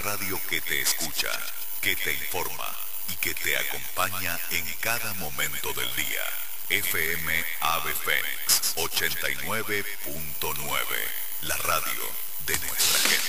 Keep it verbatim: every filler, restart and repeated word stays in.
radio que te escucha, que te informa y que te acompaña en cada momento del día. F M Ave Fénix ochenta y nueve punto nueve, la radio de nuestra gente.